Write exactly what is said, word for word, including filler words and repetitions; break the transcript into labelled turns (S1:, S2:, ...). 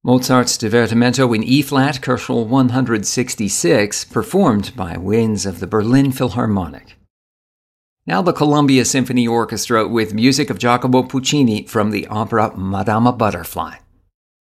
S1: Mozart's Divertimento in E-flat, Koelschel one sixty-six, performed by Winds of the Berlin Philharmonic. Now the Columbia Symphony Orchestra with music of Giacomo Puccini from the opera Madama Butterfly.